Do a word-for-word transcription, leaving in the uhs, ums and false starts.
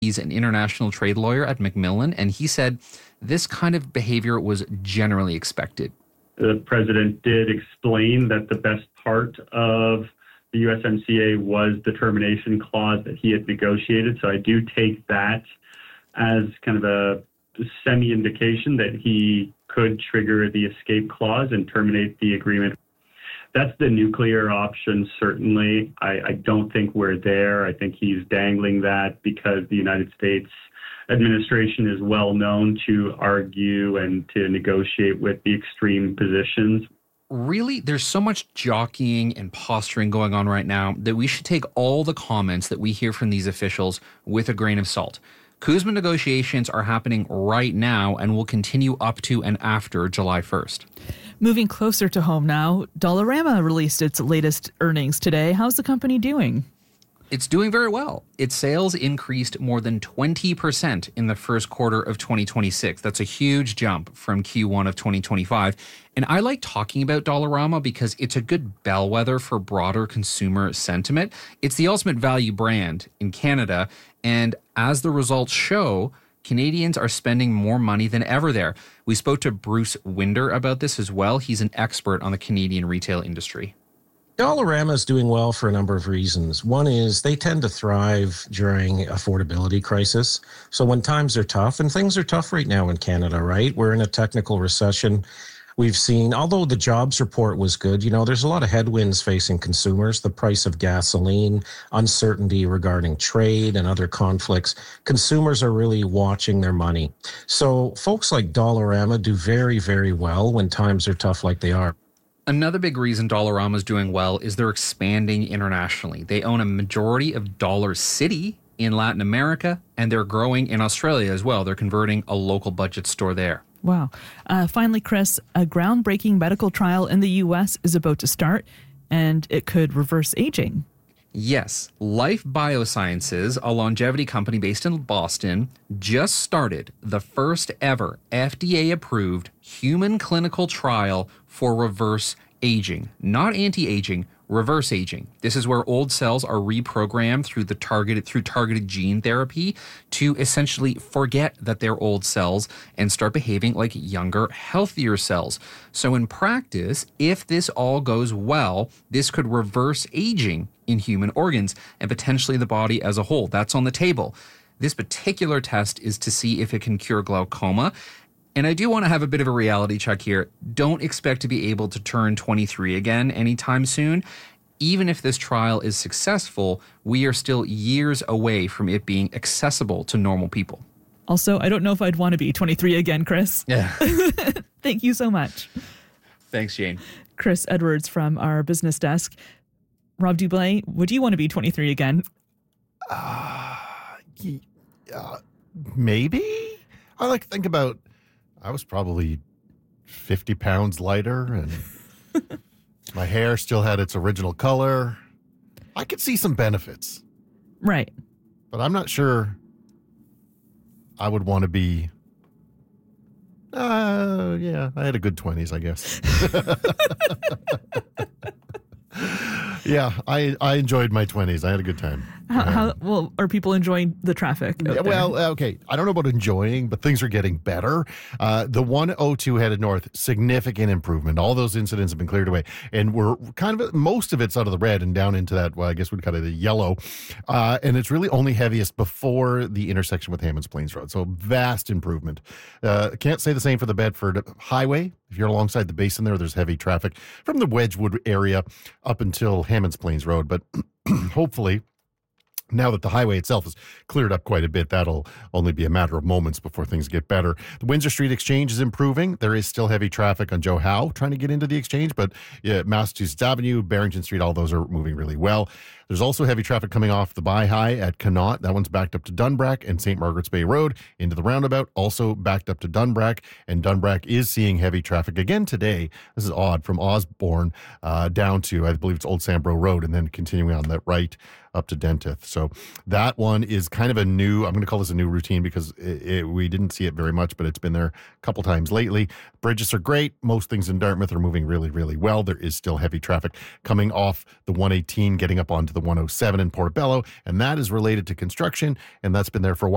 He's an international trade lawyer at Macmillan, and he said this kind of behavior was generally expected. The president did explain that the best part of the U S M C A was the termination clause that he had negotiated. So I do take that as kind of a semi-indication that he could trigger the escape clause and terminate the agreement. That's the nuclear option, certainly. I, I don't think we're there. I think he's dangling that because the United States administration is well known to argue and to negotiate with the extreme positions. Really, there's so much jockeying and posturing going on right now that we should take all the comments that we hear from these officials with a grain of salt. CUSMA negotiations are happening right now and will continue up to and after July first. Moving closer to home now, Dollarama released its latest earnings today. How's the company doing? It's doing very well. Its sales increased more than twenty percent in the first quarter of twenty twenty-six. That's a huge jump from Q one of twenty twenty-five. And I like talking about Dollarama because it's a good bellwether for broader consumer sentiment. It's the ultimate value brand in Canada. And as the results show, Canadians are spending more money than ever there. We spoke to Bruce Winder about this as well. He's an expert on the Canadian retail industry. Dollarama is doing well for a number of reasons. One is they tend to thrive during affordability crisis. So when times are tough, and things are tough right now in Canada, right? We're in a technical recession. We've seen, although the jobs report was good, you know, there's a lot of headwinds facing consumers, the price of gasoline, uncertainty regarding trade and other conflicts. Consumers are really watching their money. So folks like Dollarama do very, very well when times are tough like they are. Another big reason Dollarama is doing well is they're expanding internationally. They own a majority of Dollar City in Latin America, and they're growing in Australia as well. They're converting a local budget store there. Wow. Uh, finally, Chris, a groundbreaking medical trial in the U S is about to start, and it could reverse aging. Yes, Life Biosciences, a longevity company based in Boston, just started the first ever F D A-approved human clinical trial for reverse aging. Not anti-aging, reverse aging. This is where old cells are reprogrammed through the targeted through targeted gene therapy to essentially forget that they're old cells and start behaving like younger, healthier cells. So in practice, if this all goes well, this could reverse aging in human organs and potentially the body as a whole. That's on the table. This particular test is to see if it can cure glaucoma. And I do want to have a bit of a reality check here. Don't expect to be able to turn twenty-three again anytime soon. Even if this trial is successful, we are still years away from it being accessible to normal people. Also, I don't know if I'd want to be twenty-three again, Chris. Yeah. Thank you so much. Thanks, Jane. Chris Edwards from our business desk. Rob Dublin, would you want to be twenty-three again? Uh, uh, maybe. I like to think about, I was probably fifty pounds lighter and my hair still had its original color. I could see some benefits. Right. But I'm not sure I would want to be. Uh, yeah, I had a good twenties, I guess. Yeah, I, I enjoyed my twenties. I had a good time. How, um, how well are people enjoying the traffic? out Well, there? okay. I don't know about enjoying, but things are getting better. Uh, the one oh two headed north, significant improvement. All those incidents have been cleared away. And we're kind of, most of it's out of the red and down into that, well, I guess we'd call it the yellow. Uh, and it's really only heaviest before the intersection with Hammonds Plains Road. So vast improvement. Uh, can't say the same for the Bedford Highway. If you're alongside the basin there, there's heavy traffic from the Wedgwood area up until Hammonds Plains Road. But hopefully, now that the highway itself is cleared up quite a bit, that'll only be a matter of moments before things get better. The Windsor Street Exchange is improving. There is still heavy traffic on Joe Howe trying to get into the Exchange, but yeah, Massachusetts Avenue, Barrington Street, all those are moving really well. There's also heavy traffic coming off the Bi-High at Connaught. That one's backed up to Dunbrack and Saint Margaret's Bay Road into the roundabout, also backed up to Dunbrack. And Dunbrack is seeing heavy traffic again today. This is odd, from Osborne uh, down to, I believe it's Old Sambro Road, and then continuing on that right up to Dentith. So that one is kind of a new, I'm going to call this a new routine because it, it, we didn't see it very much, but it's been there a couple times lately. Bridges are great. Most things in Dartmouth are moving really, really well. There is still heavy traffic coming off the one eighteen, getting up onto the one oh seven in Portobello, and that is related to construction, and that's been there for a while.